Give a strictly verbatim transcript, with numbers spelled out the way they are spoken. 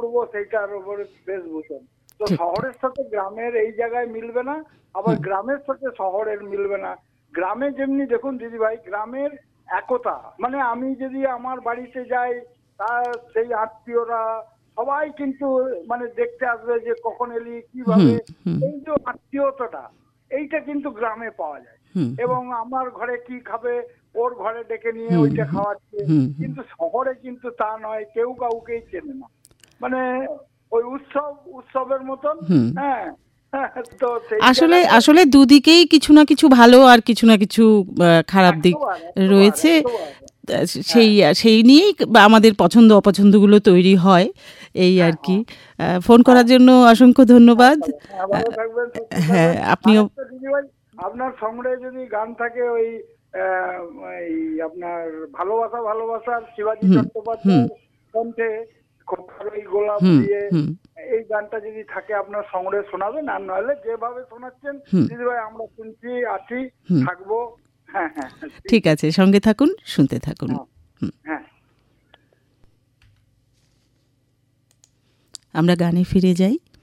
করবো সেইটার উপরে বেশভূষণ। তো শহরের সাথে গ্রামের এই জায়গায় মিলবে না, আবার গ্রামের সাথে শহরের মিলবে না। গ্রামে যেমনি দেখুন দিদিভাই, গ্রামের একতা, মানে আমি যদি আমার বাড়িতে যাই, তার সেই আত্মীয়রা সবাই কিন্তু মানে দেখতে আসবে যে কখন এলি, কিভাবে, এই যে আত্মীয়তাটা, এইটা কিন্তু গ্রামে পাওয়া যায়। এবং আমার ঘরে কি খাবে, ওর ঘরে ডেকে নিয়ে ওইটা খাওয়াচ্ছে। কিন্তু শহরে কিন্তু তা নয়, কেউ কাউকেই চেনে না, মানে ওই উৎসব উৎসবের মতন। হ্যাঁ, আসলে আসলে দুদিকেই কিছু না কিছু ভালো আর কিছু না কিছু খারাপ দিক রয়েছে, সেই সেই নিয়েই আমাদের পছন্দ অপছন্দগুলো তৈরি হয়, এই আর কি। ফোন করার জন্য অসংখ্য ধন্যবাদ। হ্যাঁ, আপনিও। আপনার সঙ্গে যদি গান থাকে ওই আপনার ভালোবাসা ভালোবাসার শিবাজি চট্টোপাধ্যায়ের কণ্ঠে খুব ভালো এই গোলাপ দিয়ে, এই গানটা যদি থাকে আপনার সঙ্গে শোনাবেন, আর নইলে যেভাবে শোনাচ্ছেন দিদিভাই আমরা শুনছি, আছি, থাকবো। হ্যাঁ হ্যাঁ, ঠিক আছে, সঙ্গে থাকুন, শুনতে থাকুন। হ্যাঁ, আমরা গানে ফিরে যাই।